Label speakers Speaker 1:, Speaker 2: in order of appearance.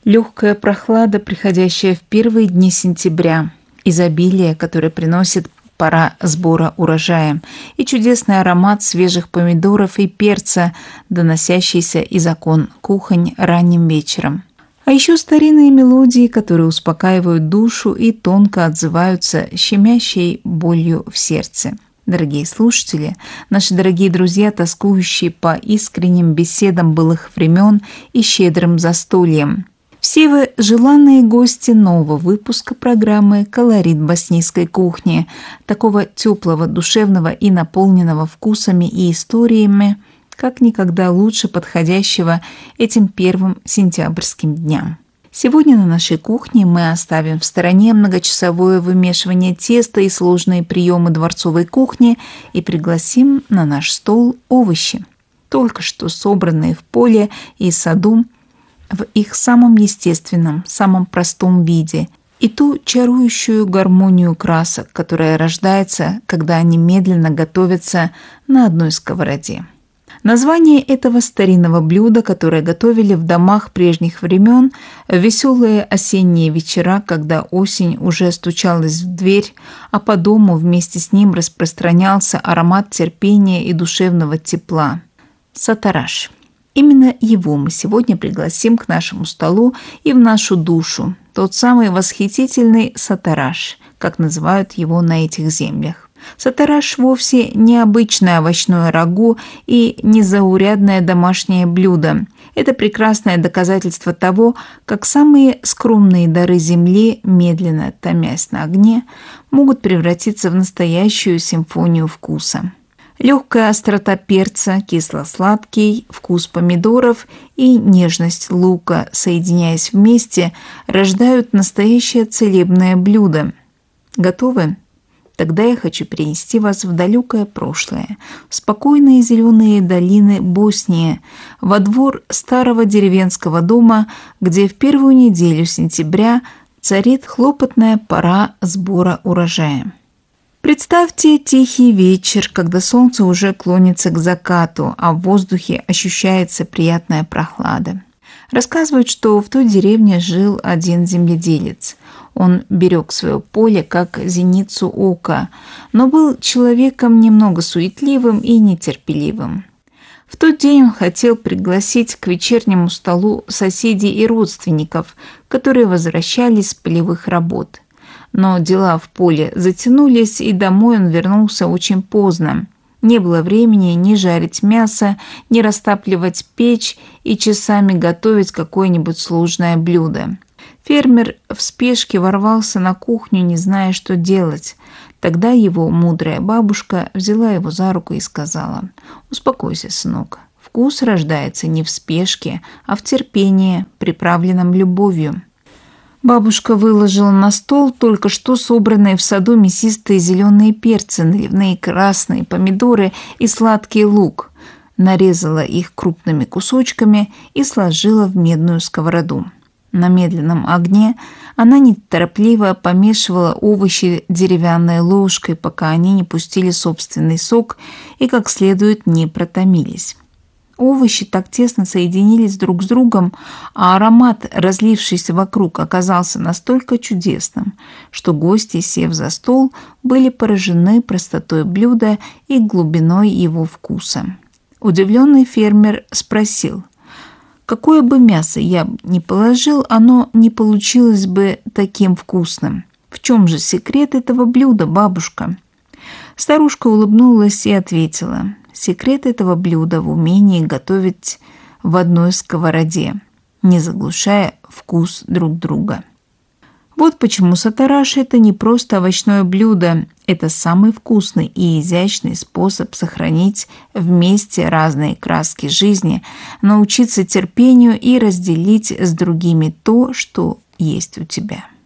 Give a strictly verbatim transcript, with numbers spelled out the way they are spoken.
Speaker 1: Легкая прохлада, приходящая в первые дни сентября, изобилие, которое приносит пора сбора урожая, и чудесный аромат свежих помидоров и перца, доносящийся из окон кухонь ранним вечером. А еще старинные мелодии, которые успокаивают душу и тонко отзываются щемящей болью в сердце. Дорогие слушатели, наши дорогие друзья, тоскующие по искренним беседам былых времен и щедрым застольям. Все вы желанные гости нового выпуска программы «Колорит боснийской кухни», такого теплого, душевного и наполненного вкусами и историями, как никогда лучше подходящего этим первым сентябрьским дням. Сегодня на нашей кухне мы оставим в стороне многочасовое вымешивание теста и сложные приемы дворцовой кухни и пригласим на наш стол овощи, только что собранные в поле и саду в их самом естественном, самом простом виде, и ту чарующую гармонию красок, которая рождается, когда они медленно готовятся на одной сковороде. Название этого старинного блюда, которое готовили в домах прежних времен, в веселые осенние вечера, когда осень уже стучалась в дверь, а по дому вместе с ним распространялся аромат терпения и душевного тепла. Сатараш. Именно его мы сегодня пригласим к нашему столу и в нашу душу, тот самый восхитительный сатараш, как называют его на этих землях. Сатараш вовсе не обычное овощное рагу и не заурядное домашнее блюдо. Это прекрасное доказательство того, как самые скромные дары земли, медленно томясь на огне, могут превратиться в настоящую симфонию вкуса. Легкая острота перца, кисло-сладкий вкус помидоров и нежность лука, соединяясь вместе, рождают настоящее целебное блюдо. Готовы? Тогда я хочу перенести вас в далекое прошлое, в спокойные зеленые долины Боснии, во двор старого деревенского дома, где в первую неделю сентября царит хлопотная пора сбора урожая. Представьте тихий вечер, когда солнце уже клонится к закату, а в воздухе ощущается приятная прохлада. Рассказывают, что в той деревне жил один земледелец. Он берег свое поле как зеницу ока, но был человеком немного суетливым и нетерпеливым. В тот день он хотел пригласить к вечернему столу соседей и родственников, которые возвращались с полевых работ. Но дела в поле затянулись, и домой он вернулся очень поздно. Не было времени ни жарить мясо, ни растапливать печь и часами готовить какое-нибудь сложное блюдо. Фермер в спешке ворвался на кухню, не зная, что делать. Тогда его мудрая бабушка взяла его за руку и сказала: «Успокойся, сынок. Вкус рождается не в спешке, а в терпении, приправленном любовью». Бабушка выложила на стол только что собранные в саду мясистые зеленые перцы, наливные красные помидоры и сладкий лук, нарезала их крупными кусочками и сложила в медную сковороду. На медленном огне она неторопливо помешивала овощи деревянной ложкой, пока они не пустили собственный сок и как следует не протомились. Овощи так тесно соединились друг с другом, а аромат, разлившийся вокруг, оказался настолько чудесным, что гости, сев за стол, были поражены простотой блюда и глубиной его вкуса. Удивленный фермер спросил: «Какое бы мясо я ни положил, оно не получилось бы таким вкусным. В чем же секрет этого блюда, бабушка?» Старушка улыбнулась и ответила: «Секрет этого блюда в умении готовить в одной сковороде, не заглушая вкус друг друга». Вот почему сатараш – это не просто овощное блюдо, это самый вкусный и изящный способ сохранить вместе разные краски жизни, научиться терпению и разделить с другими то, что есть у тебя.